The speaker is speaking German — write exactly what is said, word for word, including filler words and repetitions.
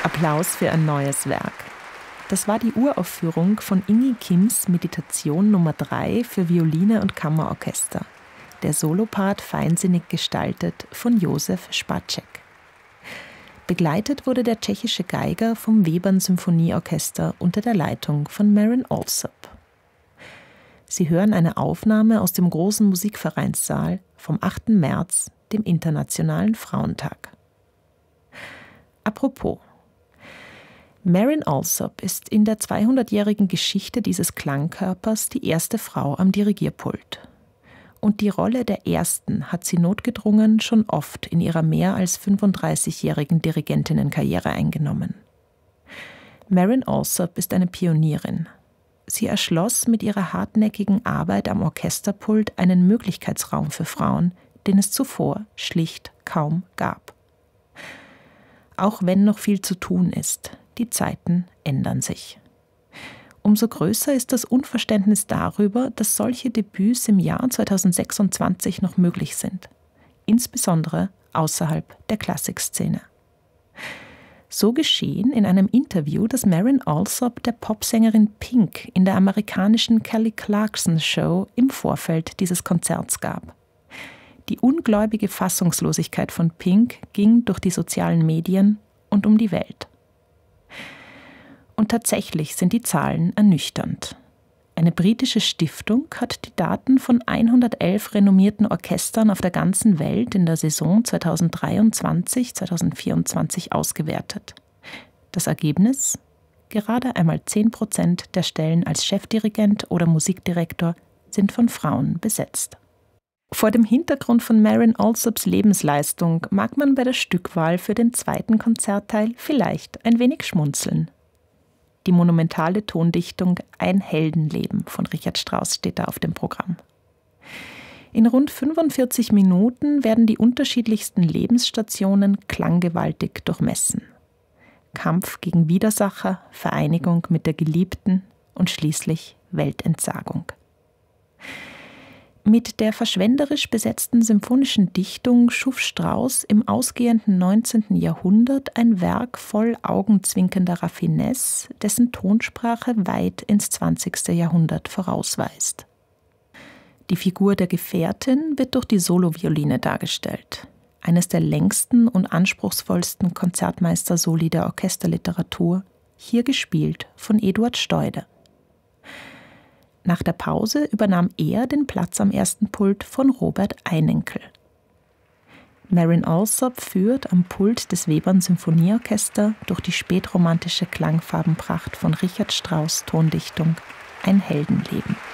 Applaus für ein neues Werk. Das war die Uraufführung von Ingi Kims Meditation Nummer drei für Violine und Kammerorchester. Der Solopart feinsinnig gestaltet von Josef Spacek. Begleitet wurde der tschechische Geiger vom Webern Symphonieorchester unter der Leitung von Marin Alsop. Sie hören eine Aufnahme aus dem großen Musikvereinssaal vom achten März, dem Internationalen Frauentag. Apropos: Marin Alsop ist in der zweihundertjährigen Geschichte dieses Klangkörpers die erste Frau am Dirigierpult. Und die Rolle der Ersten hat sie notgedrungen schon oft in ihrer mehr als fünfunddreißigjährigen Dirigentinnenkarriere eingenommen. Marin Alsop ist eine Pionierin. Sie erschloss mit ihrer hartnäckigen Arbeit am Orchesterpult einen Möglichkeitsraum für Frauen, den es zuvor schlicht kaum gab. Auch wenn noch viel zu tun ist, die Zeiten ändern sich. Umso größer ist das Unverständnis darüber, dass solche Debüts im Jahr zweitausendsechsundzwanzig noch möglich sind, insbesondere außerhalb der Klassikszene. So geschehen in einem Interview, das Marin Alsop der Popsängerin Pink in der amerikanischen Kelly Clarkson Show im Vorfeld dieses Konzerts gab. Die ungläubige Fassungslosigkeit von Pink ging durch die sozialen Medien und um die Welt. Und tatsächlich sind die Zahlen ernüchternd. Eine britische Stiftung hat die Daten von hundertelf renommierten Orchestern auf der ganzen Welt in der Saison zweitausenddreiundzwanzig zweitausendvierundzwanzig ausgewertet. Das Ergebnis? Gerade einmal zehn Prozent der Stellen als Chefdirigent oder Musikdirektor sind von Frauen besetzt. Vor dem Hintergrund von Marin Alsops Lebensleistung mag man bei der Stückwahl für den zweiten Konzertteil vielleicht ein wenig schmunzeln. Die monumentale Tondichtung Ein Heldenleben von Richard Strauss steht da auf dem Programm. In rund fünfundvierzig Minuten werden die unterschiedlichsten Lebensstationen klanggewaltig durchmessen. Kampf gegen Widersacher, Vereinigung mit der Geliebten und schließlich Weltentsagung. Mit der verschwenderisch besetzten symphonischen Dichtung schuf Strauss im ausgehenden neunzehnten Jahrhundert ein Werk voll augenzwinkender Raffinesse, dessen Tonsprache weit ins zwanzigste Jahrhundert vorausweist. Die Figur der Gefährtin wird durch die Solovioline dargestellt, eines der längsten und anspruchsvollsten Konzertmeister-Soli der Orchesterliteratur, hier gespielt von Eduard Steude. Nach der Pause übernahm er den Platz am ersten Pult von Robert Einenkel. Marin Alsop führt am Pult des Webern Symphonieorchester durch die spätromantische Klangfarbenpracht von Richard Strauss' Tondichtung Ein Heldenleben.